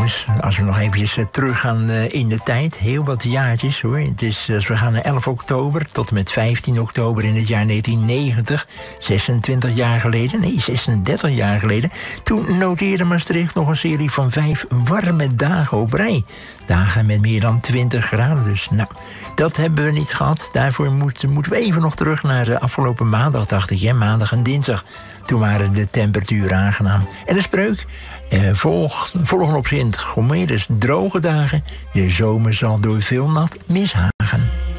Trouwens, als we nog eventjes teruggaan in de tijd, heel wat jaartjes hoor. Het is, als we gaan naar 11 oktober tot en met 15 oktober in het jaar 1990, 26 jaar geleden, nee 36 jaar geleden, toen noteerde Maastricht nog een serie van 5 warme dagen op rij. Dagen met meer dan 20 graden dus. Nou, dat hebben we niet gehad. Daarvoor moeten we even nog terug naar de afgelopen maandag, dacht ik. Hè? Maandag en dinsdag. Toen waren de temperaturen aangenaam. En de spreuk volgen op zin. Dus droge dagen. De zomer zal door veel nat misgaan.